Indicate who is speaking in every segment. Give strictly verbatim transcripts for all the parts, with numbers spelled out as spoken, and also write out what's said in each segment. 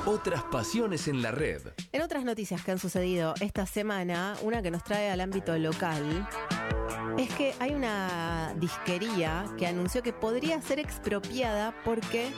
Speaker 1: Otras pasiones en la red.
Speaker 2: En otras noticias que han sucedido esta semana, una que nos trae al ámbito local, es que hay una disquería que anunció que podría ser expropiada porque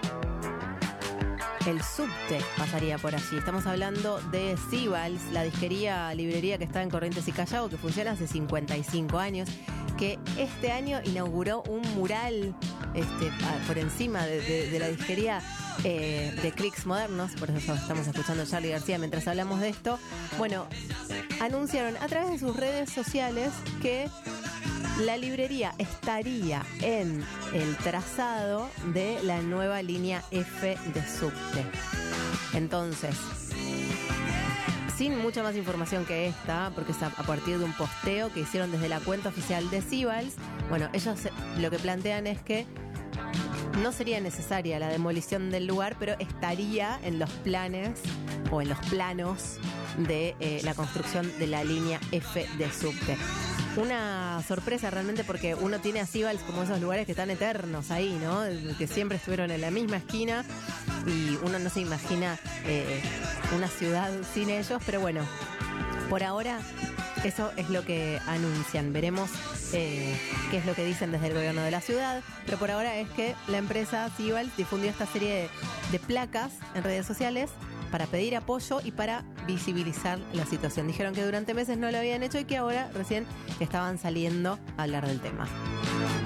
Speaker 2: el subte pasaría por allí. Estamos hablando de Sibals, la disquería, librería que está en Corrientes y Callao, que funciona hace cincuenta y cinco años, que este año inauguró un mural este, por encima de, de, de la disquería eh, de clics modernos. Por eso estamos escuchando a Charly García mientras hablamos de esto. Bueno, anunciaron a través de sus redes sociales que la librería estaría en el trazado de la nueva línea F de subte. Entonces, sin mucha más información que esta, porque es a partir de un posteo que hicieron desde la cuenta oficial de Sibals, bueno, ellos lo que plantean es que no sería necesaria la demolición del lugar, pero estaría en los planes o en los planos de eh, la construcción de la línea F de subte. Una sorpresa realmente, porque uno tiene a Sibals como esos lugares que están eternos ahí, ¿no? Que siempre estuvieron en la misma esquina y uno no se imagina eh, una ciudad sin ellos, pero bueno, por ahora eso es lo que anuncian. Veremos eh, qué es lo que dicen desde el gobierno de la ciudad, pero por ahora es que la empresa Sibals difundió esta serie de, de placas en redes sociales para pedir apoyo y para visibilizar la situación. Dijeron que durante meses no lo habían hecho y que ahora recién estaban saliendo a hablar del tema.